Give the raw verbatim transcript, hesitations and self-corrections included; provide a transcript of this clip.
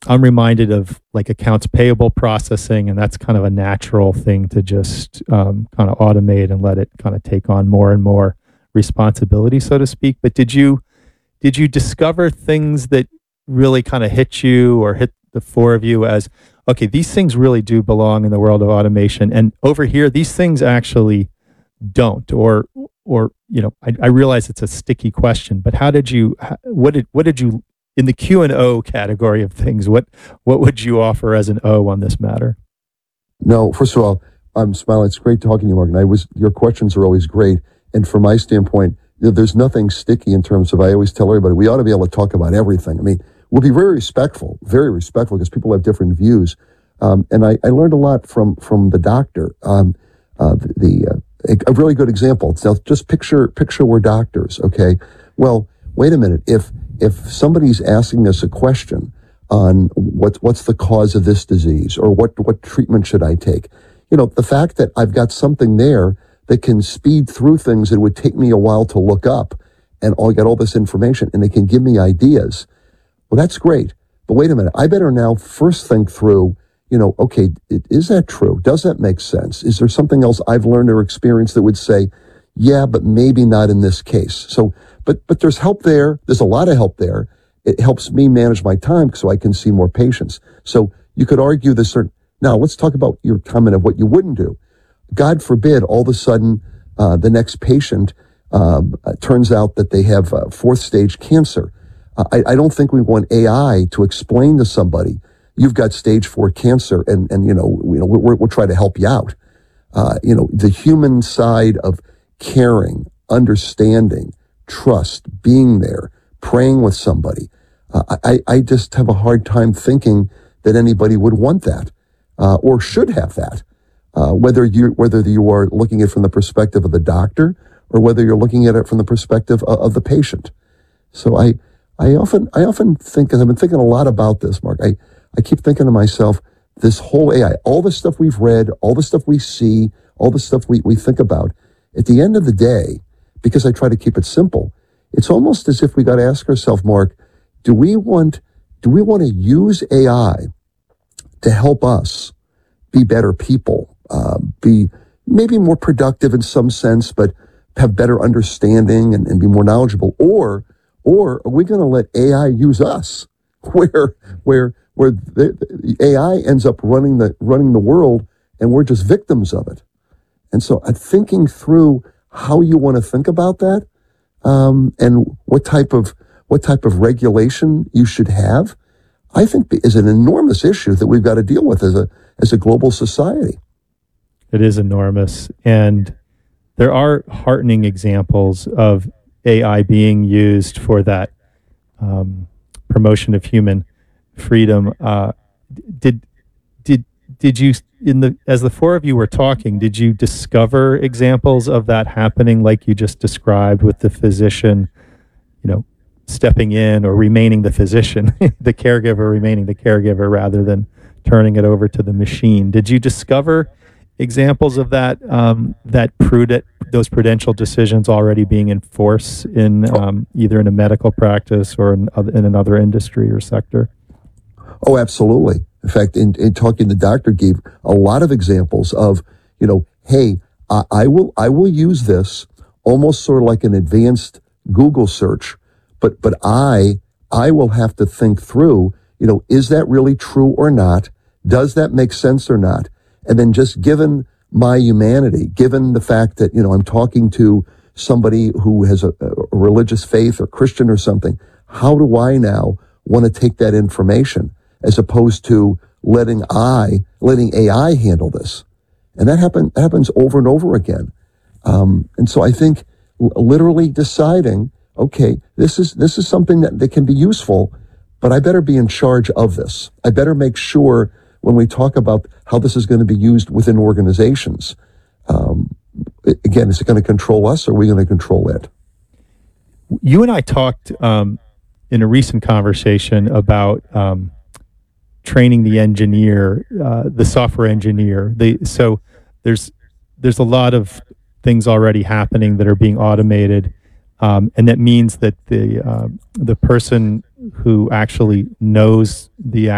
I'm reminded of like accounts payable processing, and that's kind of a natural thing to just um, kind of automate and let it kind of take on more and more responsibility, so to speak. But did you did you discover things that really kind of hit you or hit the four of you as, okay, these things really do belong in the world of automation, and over here, these things actually don't, or or you know, I, I realize it's a sticky question, but how did you, what did what did you in the Q and O category of things, what what would you offer as an O on this matter? No, first of all, I'm smiling. It's great talking to you, Mark. And I was, your questions are always great. And from my standpoint, you know, there's nothing sticky in terms of, I always tell everybody, we ought to be able to talk about everything. I mean, we'll be very respectful, very respectful, because people have different views. Um, and I, I learned a lot from from the doctor. Um, uh, the, the uh, a, a really good example. Now, just picture picture we're doctors, okay? Well, wait a minute. If if somebody's asking us a question on what what's the cause of this disease, or what what treatment should I take, you know, the fact that I've got something there that can speed through things that would take me a while to look up, and I'll get all this information, and they can give me ideas. Well, that's great. But wait a minute. I better now first think through, you know, okay, is that true? Does that make sense? Is there something else I've learned or experienced that would say, yeah, but maybe not in this case? So, but but there's help there. There's a lot of help there. It helps me manage my time so I can see more patients. So you could argue this certain. Now, let's talk about your comment of what you wouldn't do. God forbid, all of a sudden, uh, the next patient um, uh, turns out that they have uh, fourth stage cancer. Uh, I, I don't think we want A I to explain to somebody, you've got stage four cancer, and, and you know, you know we're, we'll try to help you out. Uh, you know, the human side of caring, understanding, trust, being there, praying with somebody. Uh, I, I just have a hard time thinking that anybody would want that uh, or should have that. Uh, whether you whether you are looking at it from the perspective of the doctor or whether you're looking at it from the perspective of, of the patient. So I I often I often think, because I've been thinking a lot about this, Mark. I, I keep thinking to myself, this whole A I, all the stuff we've read, all the stuff we see, all the stuff we, we think about, at the end of the day, because I try to keep it simple, it's almost as if we got to ask ourselves, Mark, do we want do we want to use A I to help us be better people? Uh, be maybe more productive in some sense, but have better understanding and, and be more knowledgeable? Or, or are we going to let A I use us, where, where, where the, the A I ends up running the running the world, and we're just victims of it? And so, I'm thinking through how you want to think about that, um, and what type of what type of regulation you should have, I think is an enormous issue that we've got to deal with as a as a global society. It is enormous. And there are heartening examples of A I being used for that um, promotion of human freedom. Uh, did did did you, in the as the four of you were talking, did you discover examples of that happening, like you just described, with the physician, you know, stepping in or remaining the physician, the caregiver remaining the caregiver rather than turning it over to the machine? Did you discover examples of that, um, that prudent, those prudential decisions already being in force in um, either in a medical practice or in, in another industry or sector? Oh, absolutely. In fact, in, in talking, the doctor gave a lot of examples of, you know, hey, I, I will I will use this almost sort of like an advanced Google search, but but I I will have to think through, you know, is that really true or not? Does that make sense or not? And then, just given my humanity, given the fact that, you know, I'm talking to somebody who has a, a religious faith or Christian or something, how do I now want to take that information as opposed to letting I, letting A I handle this? And that happen, happens over and over again. Um, and so I think l- literally deciding, okay, this is, this is something that, that can be useful, but I better be in charge of this. I better make sure when we talk about how this is going to be used within organizations, um, again, is it going to control us, or are we going to control it? You and I talked um, in a recent conversation about um, training the engineer, uh, the software engineer. They, so there's there's a lot of things already happening that are being automated, um, and that means that the uh, the person who actually knows the